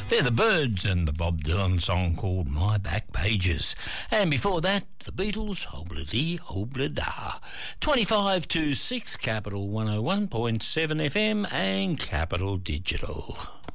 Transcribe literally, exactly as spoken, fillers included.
They're the Birds and the Bob Dylan song called My Back Pages. And before that, the Beatles, Obla-dee, Obla-da. twenty-five to six, Capital one oh one point seven F M and Capital Digital.